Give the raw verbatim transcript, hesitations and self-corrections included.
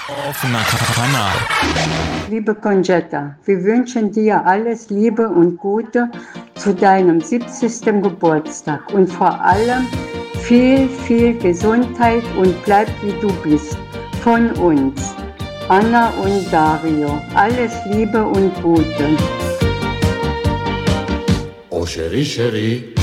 Offener Kanal. Liebe Conchetta, wir wünschen dir alles Liebe und Gute zu deinem siebzigsten Geburtstag und vor allem viel, viel Gesundheit und bleib wie du bist. Von uns, Anna und Dario. Alles Liebe und Gute. Oh, Chérie, Chérie.